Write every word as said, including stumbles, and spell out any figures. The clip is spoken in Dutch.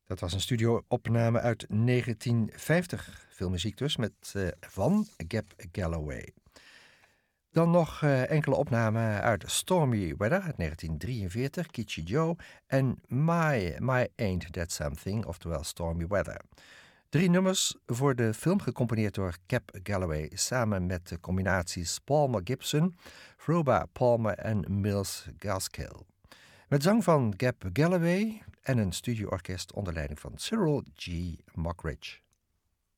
Dat was een studio-opname uit negentien vijftig. Veel muziek dus, met, uh, van Gab Galloway. Dan nog uh, enkele opnamen uit Stormy Weather uit negentien drieënveertig, Kitschy Joe en My, My Ain't That Something, oftewel Stormy Weather. Drie nummers voor de film gecomponeerd door Gab Galloway samen met de combinaties Palmer Gibson, Froba Palmer en Mills Gaskill. Met zang van Gab Galloway en een studioorkest onder leiding van Cyril G. Mockridge.